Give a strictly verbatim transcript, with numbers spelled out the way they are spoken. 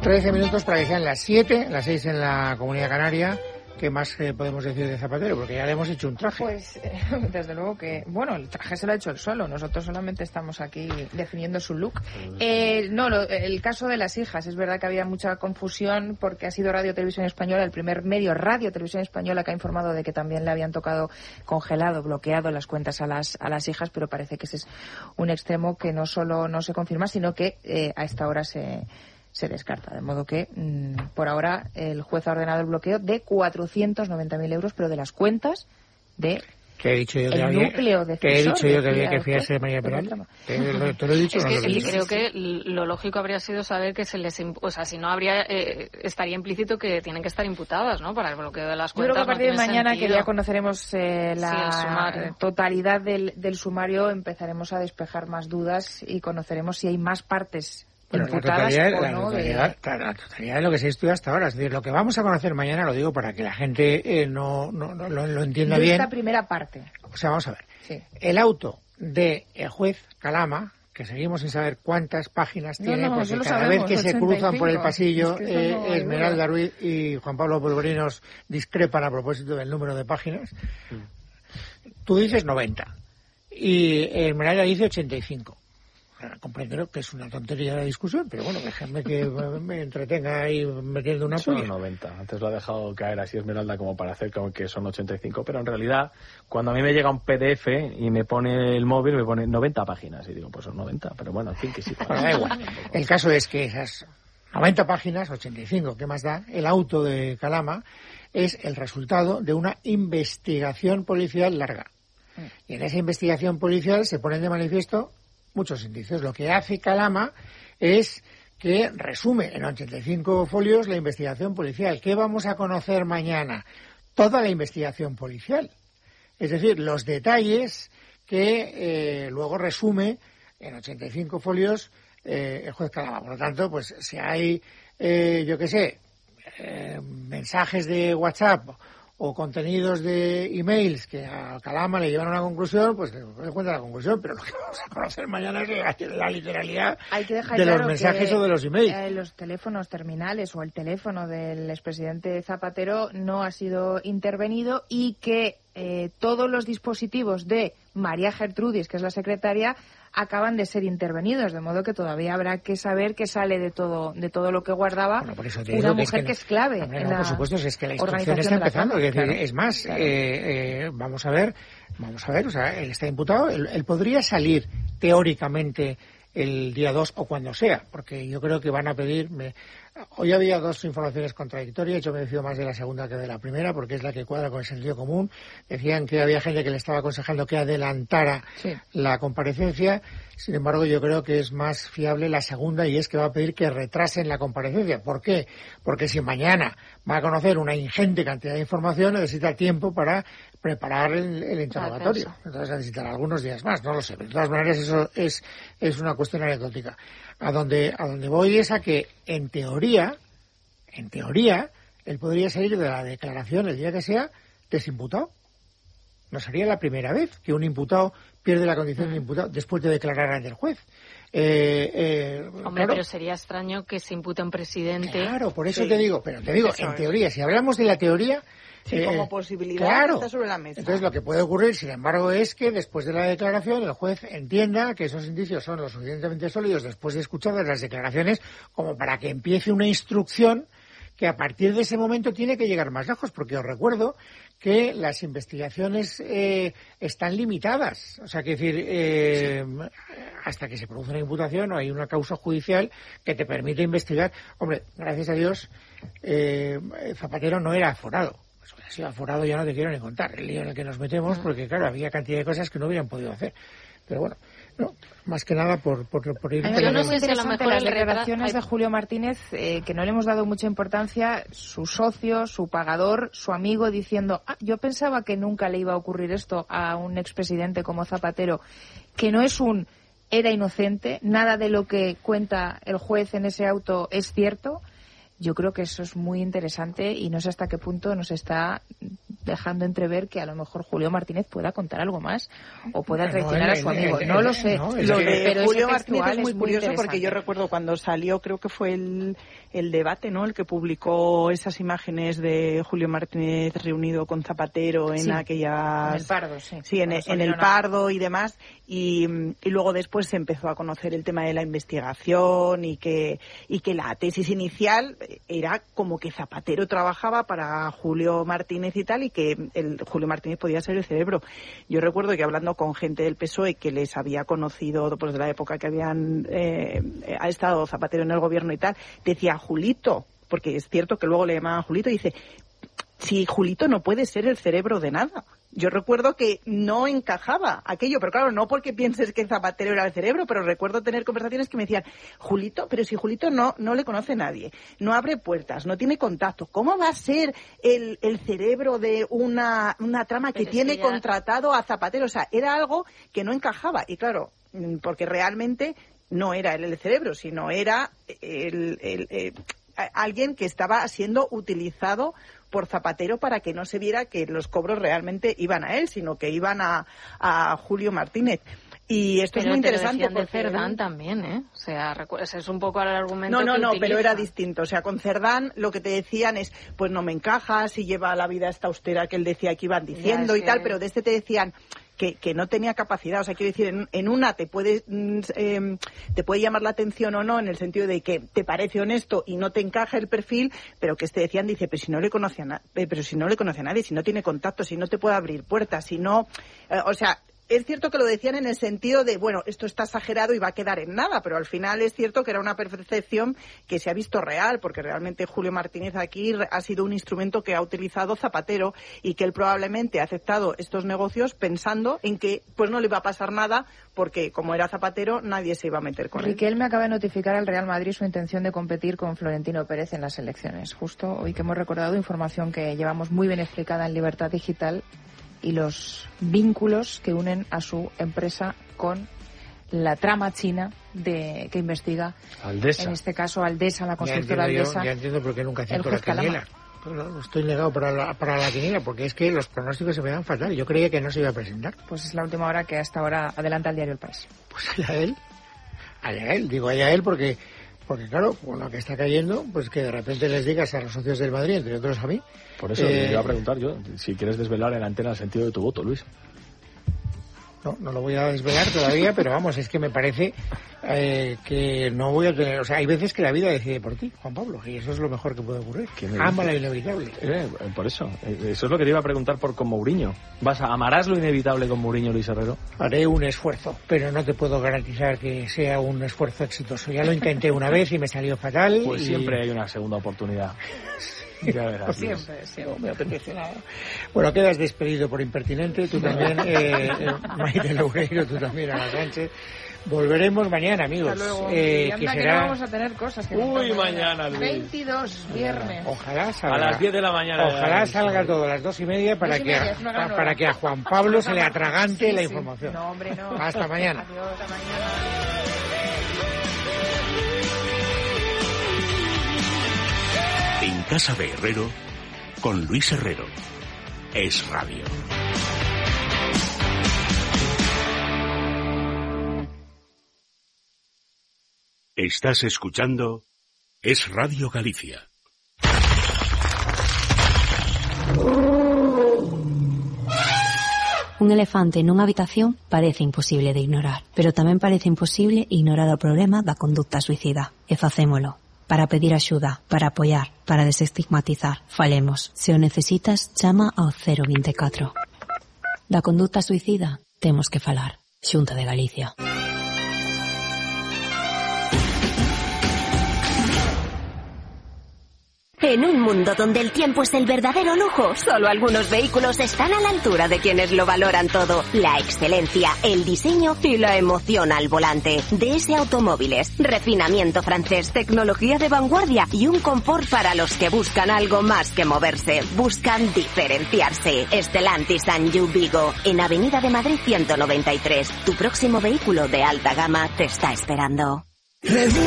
trece minutos para que sean las siete, las seis en la Comunidad Canaria. ¿Qué más eh, podemos decir de Zapatero? Porque ya le hemos hecho un traje. Pues, eh, desde luego que... Bueno, el traje se lo ha hecho él solo. Nosotros solamente estamos aquí definiendo su look. Eh, no, lo, el caso de las hijas. Es verdad que había mucha confusión porque ha sido Radio Televisión Española, el primer medio Radio Televisión Española que ha informado de que también le habían tocado congelado, bloqueado las cuentas a las a las hijas, pero parece que ese es un extremo que no solo no se confirma, sino que eh, a esta hora se... se descarta, de modo que mmm, por ahora el juez ha ordenado el bloqueo de cuatrocientos noventa mil euros, pero de las cuentas de ¿Qué he dicho yo que el había, núcleo de ¿qué he dicho yo que decía había que el fiarse de juez, María pero Peral? ¿Te, lo, ¿Te lo he dicho? Es no que lo he y dicho? creo que lo lógico habría sido saber que se les... imp- O sea, si no habría... Eh, estaría implícito que tienen que estar imputadas, ¿no? Para el bloqueo de las Yo creo cuentas. que a partir no de tiene mañana, sentido. que ya conoceremos eh, la Sí, el sumario. totalidad del, del sumario, empezaremos a despejar más dudas y conoceremos si hay más partes Bueno, la imputadas totalidad, o la, no. totalidad, De... claro, la totalidad de lo que se estudia hasta ahora. Es decir, lo que vamos a conocer mañana, lo digo para que la gente eh, no, no, no lo, lo entienda de bien. esta primera parte. O sea, vamos a ver. Sí. El auto de el juez Calama, que seguimos sin saber cuántas páginas No, tiene, no, porque eso lo cada sabemos, vez que se ochenta y cruzan por el cinco. pasillo, Es que eso eh, no hay Esmeralda duda. Ruiz y Juan Pablo Polvorinos discrepan a propósito del número de páginas. Mm. Tú dices noventa y Esmeralda dice ochenta y cinco. Comprendo que es una tontería la discusión, pero bueno, déjame que me entretenga ahí metiendo una Son puya. noventa. Antes lo ha dejado caer así Esmeralda como para hacer como que son ochenta y cinco, pero en realidad cuando a mí me llega un P D F y me pone el móvil me pone noventa páginas y digo, pues son noventa, pero bueno, en fin, que sí. Bueno, da igual. El caso es que esas noventa páginas, ochenta y cinco, ¿qué más da? El auto de Calama es el resultado de una investigación policial larga. Y en esa investigación policial se ponen de manifiesto muchos indicios. Lo que hace Calama es que resume en ochenta y cinco folios la investigación policial. ¿Qué vamos a conocer mañana? Toda la investigación policial. Es decir, los detalles que eh, luego resume en ochenta y cinco folios eh, el juez Calama. Por lo tanto, pues si hay, eh, yo qué sé, eh, mensajes de WhatsApp o contenidos de emails que a Calama le llevan a una conclusión, pues le cuenta la conclusión, pero lo que vamos a conocer mañana es la, la literalidad Hay que dejar de claro los mensajes que, o de los emails. Eh, los teléfonos terminales o el teléfono del expresidente Zapatero no ha sido intervenido y que eh, todos los dispositivos de María Gertrudis, que es la secretaria, acaban de ser intervenidos, de modo que todavía habrá que saber qué sale de todo de todo lo que guardaba bueno, por eso te una digo mujer que, que es clave. Hombre, en no, la por supuesto, es que la instrucción está empezando. Es, decir, claro, es más, claro. eh, eh, vamos a ver, vamos a ver, o sea, él está imputado, él, él podría salir teóricamente el día dos o cuando sea, porque yo creo que van a pedirme. Hoy había dos informaciones contradictorias, yo me fío más de la segunda que de la primera, porque es la que cuadra con el sentido común. Decían que había gente que le estaba aconsejando que adelantara sí. la comparecencia, sin embargo yo creo que es más fiable la segunda, y es que va a pedir que retrasen la comparecencia. ¿Por qué? Porque si mañana va a conocer una ingente cantidad de información, necesita tiempo para preparar el, el interrogatorio. Entonces necesitará algunos días más, no lo sé. De todas maneras, eso es, es una cuestión anecdótica. A donde, a donde voy es a que, en teoría, en teoría, él podría salir de la declaración el día que sea desimputado. No sería la primera vez que un imputado pierde la condición de imputado después de declarar ante el juez. Eh, eh, Hombre, claro, pero sería extraño que se impute a un presidente. Claro, por eso sí. te digo, pero te digo, eso en es. teoría, si hablamos de la teoría... Sí, eh, como posibilidad claro, está sobre la mesa. Entonces lo que puede ocurrir, sin embargo, es que después de la declaración el juez entienda que esos indicios son lo suficientemente sólidos después de escuchadas las declaraciones como para que empiece una instrucción que a partir de ese momento tiene que llegar más lejos, porque os recuerdo que las investigaciones eh, están limitadas. O sea, que decir, eh, sí. hasta que se produce una imputación o hay una causa judicial que te permite investigar. Hombre, gracias a Dios, eh, Zapatero no era aforado. Pues hubiera sido aforado, ya no te quiero ni contar el lío en el que nos metemos, porque claro, había cantidad de cosas que no hubieran podido hacer. Pero bueno, no, más que nada por, por, por ir... Yo no sé si a lo mejor las declaraciones de Julio Martínez, eh, que no le hemos dado mucha importancia, su socio, su pagador, su amigo, diciendo, ah, yo pensaba que nunca le iba a ocurrir esto a un expresidente como Zapatero, que no es un era inocente, nada de lo que cuenta el juez en ese auto es cierto. Yo creo que eso es muy interesante y no sé hasta qué punto nos está dejando entrever que a lo mejor Julio Martínez pueda contar algo más o pueda Bueno, traicionar el- a su el- amigo. el- No el- lo sé. no, es Lo que- de pero ese Julio textual Martínez es muy es muy curioso porque yo interesante. recuerdo cuando salió, creo que fue el, el debate, ¿no? El que publicó esas imágenes de Julio Martínez reunido con Zapatero en Sí, aquellas... en el Pardo, sí. Sí, en, Cuando en el salieron a- Pardo y demás. Y, y luego después se empezó a conocer el tema de la investigación y que, y que la tesis inicial era como que Zapatero trabajaba para Julio Martínez y tal, y que el Julio Martínez podía ser el cerebro. Yo recuerdo que hablando con gente del P S O E que les había conocido pues, de la época que habían eh, ha estado Zapatero en el gobierno y tal, decía Julito, porque es cierto que luego le llamaban Julito, y dice, si Julito no puede ser el cerebro de nada. Yo recuerdo que no encajaba aquello, pero claro, no porque pienses que Zapatero era el cerebro, pero recuerdo tener conversaciones que me decían, Julito, pero si Julito no no le conoce nadie, no abre puertas, no tiene contacto, ¿cómo va a ser el, el cerebro de una, una trama que Pero es tiene que ya- contratado a Zapatero? O sea, era algo que no encajaba. Y claro, mm, porque realmente no era él el cerebro, sino era el, el, eh, a- alguien que estaba siendo utilizado por Zapatero para que no se viera que los cobros realmente iban a él, sino que iban a, a Julio Martínez. Y esto Pero es muy te lo interesante decían de porque... Cerdán también, ¿eh? O sea, recu- ese es un poco el argumento No, no, que no, pero era utilizan. distinto. O sea, con Cerdán lo que te decían es, pues no me encajas y lleva la vida esta austera que él decía que iban diciendo es y tal, que- pero de este te decían que, que no tenía capacidad. O sea, quiero decir, en, en una te puede, mm, eh, te puede llamar la atención o no, en el sentido de que te parece honesto y no te encaja el perfil, pero que este decían, dice, pero si no le conoce a, na- eh, pero si no le conoce a nadie, si no tiene contacto, si no te puede abrir puertas, si no... eh, o sea... Es cierto que lo decían en el sentido de, bueno, esto está exagerado y va a quedar en nada, pero al final es cierto que era una percepción que se ha visto real, porque realmente Julio Martínez aquí ha sido un instrumento que ha utilizado Zapatero y que él probablemente ha aceptado estos negocios pensando en que pues no le iba a pasar nada, porque como era Zapatero nadie se iba a meter con él. Riquelme acaba de notificar al Real Madrid su intención de competir con Florentino Pérez en las elecciones. Justo hoy que hemos recordado información que llevamos muy bien explicada en Libertad Digital y los vínculos que unen a su empresa con la trama china de que investiga, Aldesa. en este caso, Aldesa, la Ya constructora entiendo, yo, Aldesa. ya entiendo por qué nunca el acierto la juez Calama. quiniela. Pues no, estoy negado para la, para la quiniela, porque es que los pronósticos se me dan fatal. Yo creía que no se iba a presentar. Pues es la última hora que hasta ahora adelanta el diario El País. Pues allá él, allá él, digo allá él porque, porque claro, con lo que está cayendo, pues que de repente les digas a los socios del Madrid, entre otros a mí. Por eso eh, te iba a preguntar yo, si quieres desvelar en la antena el sentido de tu voto, Luis. No, no lo voy a desvelar todavía, pero vamos, es que me parece eh, que no voy a tener... O sea, hay veces que la vida decide por ti, Juan Pablo, y eso es lo mejor que puede ocurrir. ¿Qué me Ama lo dices? inevitable. Eh, por eso, eh, eso es lo que te iba a preguntar por con Mourinho. ¿Vas a, ¿Amarás lo inevitable con Mourinho, Luis Herrero? Haré un esfuerzo, pero no te puedo garantizar que sea un esfuerzo exitoso. Ya lo intenté una vez y me salió fatal. Pues y... siempre hay una segunda oportunidad. Ya verás, Luis. Siempre, siempre. No me apetece nada. Bueno, quedas despedido por impertinente, tú también, eh, eh, Maite Loureiro, tú también, Ana Sánchez. Volveremos mañana, amigos. Hasta luego. Eh, Y anda que que será... no vamos a tener cosas que Uy, contar mañana, Luis. veintidós, viernes. Ojalá salga. A las diez de la mañana. Ojalá salga todo a las dos y media para, Dos y que, media, a, es una gran pa- hora. para que a Juan Pablo se le atragante Sí, la sí. información. No, hombre, no. Hasta mañana. Adiós, hasta mañana. En Casa de Herrero, con Luis Herrero. Es Radio. Estás escuchando Es Radio Galicia. Un elefante nunha habitación parece imposible de ignorar, pero tamén parece imposible ignorar o problema da conducta suicida. E facémolo. Para pedir axuda, para apoiar, para desestigmatizar. Falemos. Se o necesitas, chama ao cero vinte e catro. Da conducta suicida, temos que falar. Xunta de Galicia. En un mundo donde el tiempo es el verdadero lujo, solo algunos vehículos están a la altura de quienes lo valoran todo. La excelencia, el diseño y la emoción al volante. D S Automóviles, refinamiento francés, tecnología de vanguardia y un confort para los que buscan algo más que moverse. Buscan diferenciarse. Stellantis and You Vigo, en Avenida de Madrid ciento noventa y tres. Tu próximo vehículo de alta gama te está esperando.